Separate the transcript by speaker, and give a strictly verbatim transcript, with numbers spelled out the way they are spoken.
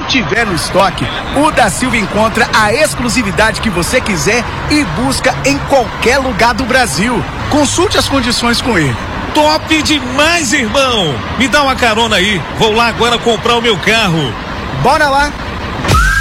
Speaker 1: tiver no estoque, o da Silva encontra a exclusividade que você quiser e busca em qualquer lugar do Brasil. Consulte as condições com ele.
Speaker 2: Top demais, irmão! Me dá uma carona aí. Vou lá agora comprar o meu carro.
Speaker 1: Bora lá!